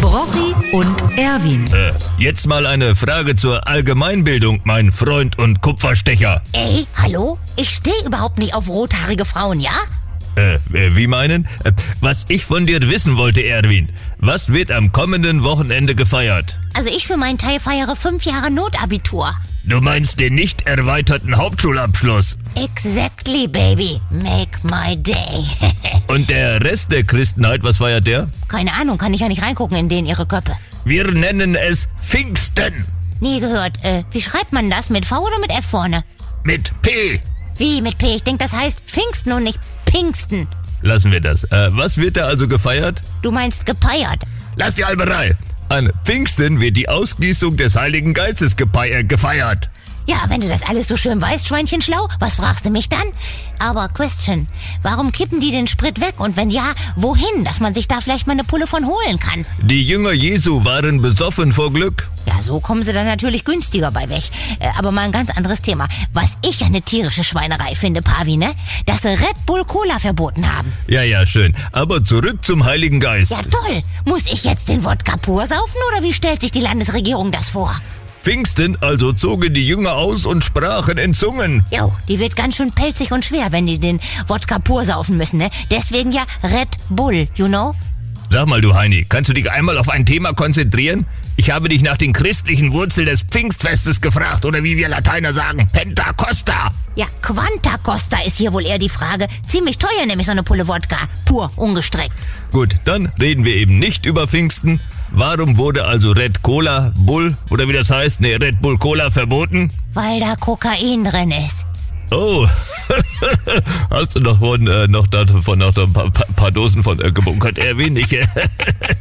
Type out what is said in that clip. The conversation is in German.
Brochi und Erwin. Jetzt mal eine Frage zur Allgemeinbildung, mein Freund und Kupferstecher. Ey, hallo? Ich stehe überhaupt nicht auf rothaarige Frauen, ja? Wie meinen? Was ich von dir wissen wollte, Erwin. Was wird am kommenden Wochenende gefeiert? Also ich für meinen Teil feiere 5 Jahre Notabitur. Du meinst den nicht erweiterten Hauptschulabschluss? Exactly, baby. Make my day. Und der Rest der Christenheit, was feiert der? Keine Ahnung, kann ich ja nicht reingucken in denen ihre Köpfe. Wir nennen es Pfingsten. Nie gehört. Wie schreibt man das? Mit V oder mit F vorne? Mit P. Wie mit P? Ich denke, das heißt Pfingsten und nicht Pinksten. Lassen wir das. Was wird da also gefeiert? Du meinst gepeiert. Lass die Alberei. An Pfingsten wird die Ausgießung des Heiligen Geistes gefeiert. Ja, wenn du das alles so schön weißt, Schweinchenschlau, was fragst du mich dann? Aber Question, warum kippen die den Sprit weg? Und wenn ja, wohin? Dass man sich da vielleicht mal eine Pulle von holen kann. Die Jünger Jesu waren besoffen vor Glück. Ja, so kommen sie dann natürlich günstiger bei weg. Aber mal ein ganz anderes Thema. Was ich eine tierische Schweinerei finde, Pavi, ne? Dass sie Red Bull Cola verboten haben. Ja, schön. Aber zurück zum Heiligen Geist. Ja, toll. Muss ich jetzt den Wodka pur saufen oder wie stellt sich die Landesregierung das vor? Pfingsten also zogen die Jünger aus und sprachen in Zungen. Jo, die wird ganz schön pelzig und schwer, wenn die den Wodka pur saufen müssen, ne? Deswegen ja Red Bull, you know? Sag mal, du Heini, kannst du dich einmal auf ein Thema konzentrieren? Ich habe dich nach den christlichen Wurzeln des Pfingstfestes gefragt, oder wie wir Lateiner sagen, Pentacosta. Ja, Quanta Costa ist hier wohl eher die Frage. Ziemlich teuer nämlich so eine Pulle Wodka, pur, ungestreckt. Gut, dann reden wir eben nicht über Pfingsten. Warum wurde also Red Cola Bull, oder wie das heißt, Red Bull Cola verboten? Weil da Kokain drin ist. Oh, hast du noch ein paar Dosen von gebunkert, Erwin?